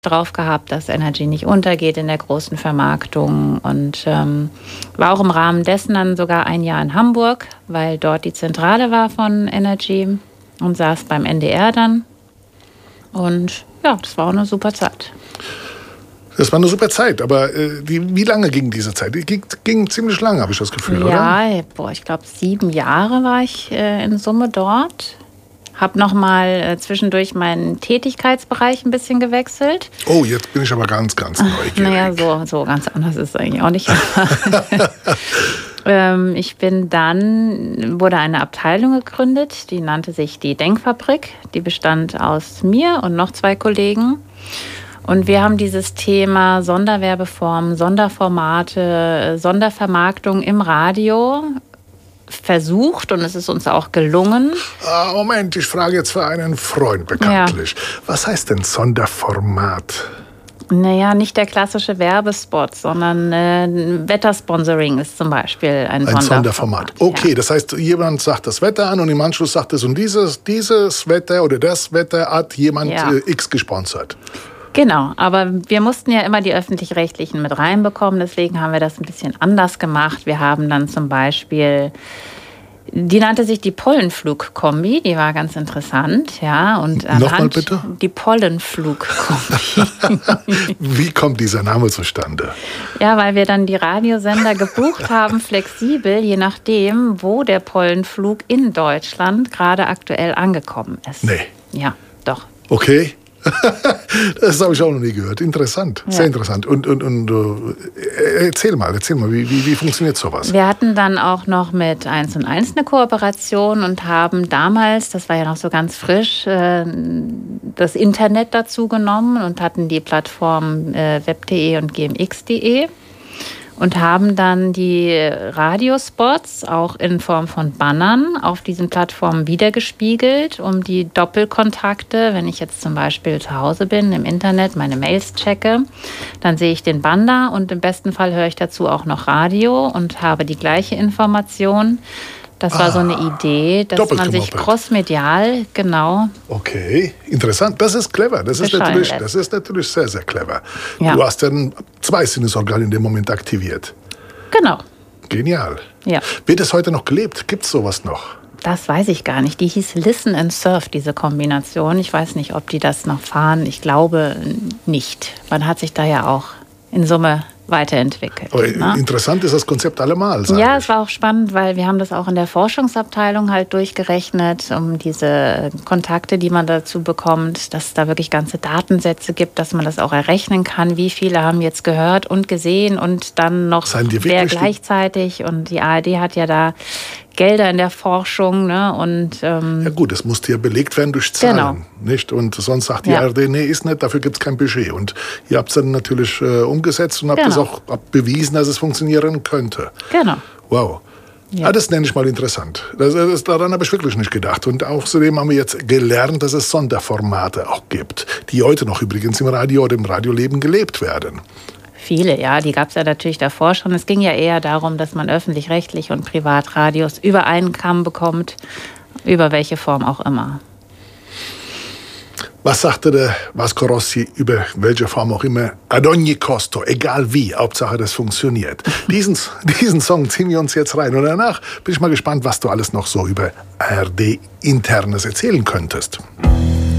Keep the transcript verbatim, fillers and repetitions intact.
drauf gehabt, dass Energy nicht untergeht in der großen Vermarktung und ähm, war auch im Rahmen dessen dann sogar ein Jahr in Hamburg, weil dort die Zentrale war von Energy und saß beim N D R dann und ja, das war auch eine super Zeit. Das war eine super Zeit, aber äh, die, wie lange ging diese Zeit? Die ging, ging ziemlich lange, habe ich das Gefühl, ja, oder? Boah, ich glaube sieben Jahre war ich äh, in Summe dort. Habe nochmal äh, zwischendurch meinen Tätigkeitsbereich ein bisschen gewechselt. Oh, jetzt bin ich aber ganz, ganz neugierig. Naja, so, so ganz anders ist es eigentlich auch nicht. ähm, ich bin dann, wurde eine Abteilung gegründet, die nannte sich die Denkfabrik. Die bestand aus mir und noch zwei Kollegen. Und wir haben dieses Thema Sonderwerbeformen, Sonderformate, Sondervermarktung im Radio versucht und es ist uns auch gelungen. Ah, Moment, ich frage jetzt für einen Freund bekanntlich. Ja. Was heißt denn Sonderformat? Naja, nicht der klassische Werbespot, sondern äh, Wettersponsoring ist zum Beispiel ein, ein Sonderformat. Sonderformat. Okay, ja. Das heißt, jemand sagt das Wetter an und im Anschluss sagt es, und dieses, dieses Wetter oder das Wetter hat jemand ja. äh, X gesponsert. Genau, aber wir mussten ja immer die Öffentlich-Rechtlichen mit reinbekommen, deswegen haben wir das ein bisschen anders gemacht. Wir haben dann zum Beispiel, die nannte sich die Pollenflug-Kombi, die war ganz interessant, ja. Und nochmal bitte? Die Pollenflug-Kombi. Wie kommt dieser Name zustande? Ja, weil wir dann die Radiosender gebucht haben, flexibel, je nachdem, wo der Pollenflug in Deutschland gerade aktuell angekommen ist. Nee. Ja, doch. Okay. Das habe ich auch noch nie gehört. Interessant, ja. Sehr interessant. Und, und, und uh, erzähl mal, erzähl mal, wie, wie, wie funktioniert sowas? Wir hatten dann auch noch mit eins und eins eine Kooperation und haben damals, das war ja noch so ganz frisch, äh, das Internet dazu genommen und hatten die Plattformen äh, web punkt de und g m x punkt de. Und haben dann die Radiospots auch in Form von Bannern auf diesen Plattformen wiedergespiegelt, um die Doppelkontakte, wenn ich jetzt zum Beispiel zu Hause bin, im Internet meine Mails checke, dann sehe ich den Banner und im besten Fall höre ich dazu auch noch Radio und habe die gleiche Information. Das war ah, so eine Idee, dass man sich crossmedial, genau. Okay, interessant. Das ist clever. Das ist, natürlich, das ist natürlich sehr, sehr clever. Ja. Du hast dann zwei Sinnesorgane in dem Moment aktiviert. Genau. Genial. Ja. Wird es heute noch gelebt? Gibt es sowas noch? Das weiß ich gar nicht. Die hieß Listen and Surf, diese Kombination. Ich weiß nicht, ob die das noch fahren. Ich glaube nicht. Man hat sich da ja auch in Summe weiterentwickelt. Aber ne? Interessant ist das Konzept allemal. Ja, ich. Es war auch spannend, weil wir haben das auch in der Forschungsabteilung halt durchgerechnet, um diese Kontakte, die man dazu bekommt, dass es da wirklich ganze Datensätze gibt, dass man das auch errechnen kann, wie viele haben jetzt gehört und gesehen und dann noch wer gleichzeitig. Und die A R D hat ja da Gelder in der Forschung. Ne? Und, ähm, ja gut, das musste ja belegt werden durch Zahlen. Genau. Nicht? Und sonst sagt die ja. A R D, nee, ist nicht, dafür gibt es kein Budget. Und ihr habt es dann natürlich äh, umgesetzt und habt genau. das auch bewiesen, dass es funktionieren könnte. Genau. Wow. Ja. Ah, das nenne ich mal interessant. Das, das, daran habe ich wirklich nicht gedacht. Und außerdem haben wir jetzt gelernt, dass es Sonderformate auch gibt, die heute noch übrigens im Radio oder im Radioleben gelebt werden. Viele, ja, die gab es ja natürlich davor schon. Es ging ja eher darum, dass man öffentlich-rechtlich und Privatradios über einen Kamm bekommt, über welche Form auch immer. Was sagte der Vasco Rossi über welche Form auch immer? Ad ogni costo, egal wie, Hauptsache das funktioniert. Diesen, diesen Song ziehen wir uns jetzt rein und danach bin ich mal gespannt, was du alles noch so über A R D-Internes erzählen könntest.